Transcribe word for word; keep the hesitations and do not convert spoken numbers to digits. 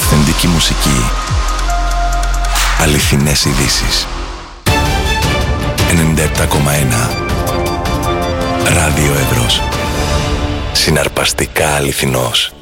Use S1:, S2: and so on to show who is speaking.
S1: Αυθεντική μουσική. Αληθινές ειδήσεις. ενενήντα επτά κόμμα ένα Ράδιο Εύρος. Συναρπαστικά αληθινός.